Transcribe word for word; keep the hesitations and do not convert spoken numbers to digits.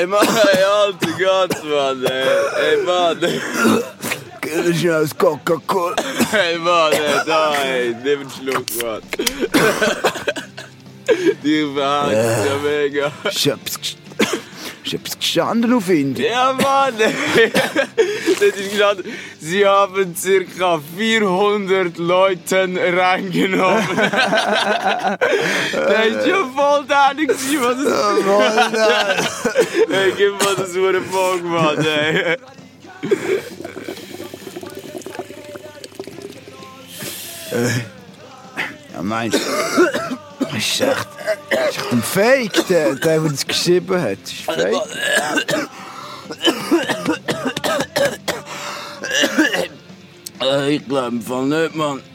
Ey, Mann, ey, alter Gott, Mann, ey. Ey, Mann. Gib mir schnell das Coca-Cola. Ey, Mann, ey, da, ey. Nimm einen Schluck, Mann. Die Verhalten ist ja mega. Ich hab's, ich hab's gestanden auf ihn. Ja, Mann, ey. Das ist gestanden. Sie haben circa vierhundert Leuten reingenommen. Der ist ja voll dänig, was es ist. Ey, gib mal das Uhr Bogen, Mann, ey. Ja, meinst du? Das ist echt, das ist echt ein Fake, der, der, der das geschrieben hat. Das ist Fake. Ich glaube im Fall nicht, Mann.